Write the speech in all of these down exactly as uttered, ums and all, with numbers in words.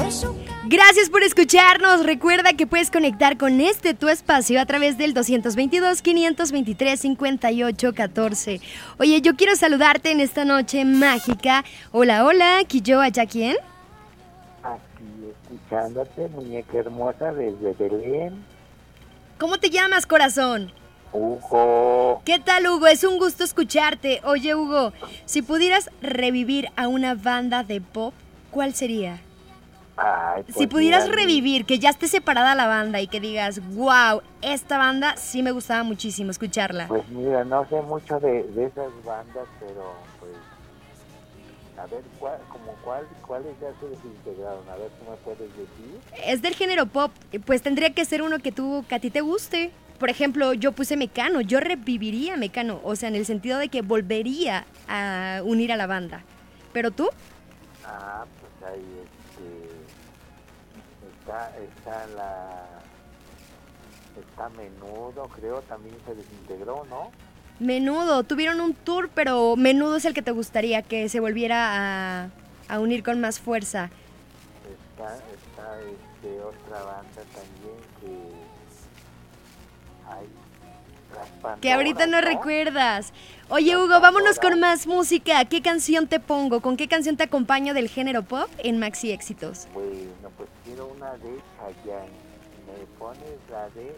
Gracias por escucharnos. Recuerda que puedes conectar con este tu espacio a través del dos dos dos, cinco dos tres, cinco ocho uno cuatro. Oye, yo quiero saludarte en esta noche mágica. Hola, hola, aquí yo, allá quién. Aquí escuchándote, muñeca hermosa, desde Belén. ¿Cómo te llamas, corazón? Hugo. ¿Qué tal, Hugo? Es un gusto escucharte. Oye, Hugo, si pudieras revivir a una banda de pop, ¿cuál sería? Ay, pues si pudieras mira, revivir, que ya esté separada la banda y que digas, wow, esta banda sí me gustaba muchísimo escucharla. Pues mira, no sé mucho de, de esas bandas, pero pues, a ver, ¿cuál, como cuál, cuáles ya se desintegraron? A ver, ¿tú me puedes decir? Es del género pop, pues tendría que ser uno que tú, que a ti te guste. Por ejemplo, yo puse Mecano, yo reviviría Mecano, o sea, en el sentido de que volvería a unir a la banda. ¿Pero tú? Ah, pues ahí este, está, está la, está Menudo, creo, también se desintegró, ¿no? Menudo, tuvieron un tour, pero Menudo es el que te gustaría que se volviera a, a unir con más fuerza. Está, está este, otra banda también que... Ay, Pandora, que ahorita no, ¿no? recuerdas. Oye, Las Hugo, vámonos Pandora. con más música. ¿Qué canción te pongo? ¿Con qué canción te acompaño del género pop en Maxi Éxitos? Bueno, pues quiero una de Chayanne. Me pones la de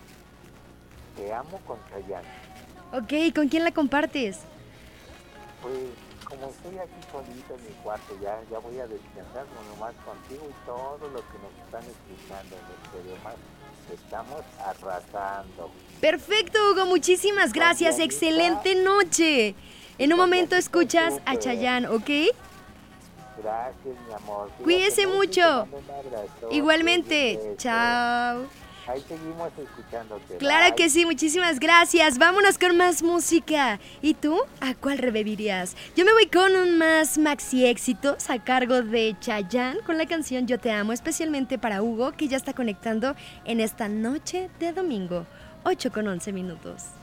Te amo con Chayanne. Ok, ¿con quién la compartes? Pues como estoy aquí solito en mi cuarto, ya, ya voy a descansar nomás contigo y todos los que nos están escuchando en este demás. Estamos arrasando. Perfecto, Hugo, muchísimas gracias. Dianita. Excelente noche. En un Con momento Dianita escuchas a Súper. Chayanne, ¿ok? Gracias, mi amor. Cuídate Cuídese mucho y mucho. te mando un abrazo. Igualmente. Un beso. Chao. Ahí seguimos escuchándote. Claro Bye. que sí, muchísimas gracias. Vámonos con más música. ¿Y tú? ¿A cuál revivirías? Yo me voy con un más maxi éxitos a cargo de Chayanne con la canción Yo Te Amo, especialmente para Hugo, que ya está conectando en esta noche de domingo. ocho con once minutos.